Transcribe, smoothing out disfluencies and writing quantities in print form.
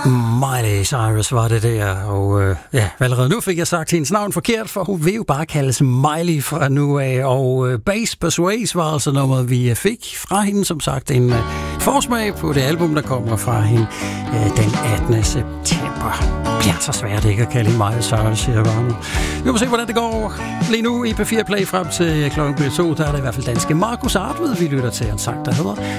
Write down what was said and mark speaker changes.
Speaker 1: Miley Cyrus var det der, og allerede nu fik jeg sagt hendes navn forkert, for hun vil jo bare kaldes Miley fra nu af, og Bass Persuade var altså nummeret, vi fik fra hende, som sagt en forsmag på det album, der kommer fra hende den 18. september. Det bliver så svært ikke at kalde hende Miley Cyrus, siger jeg bare nu. Vi må se, hvordan det går lige nu i P4 Play frem til klokken 2, der er det i hvert fald danske Markus Artved, vi lytter til en sang, der hedder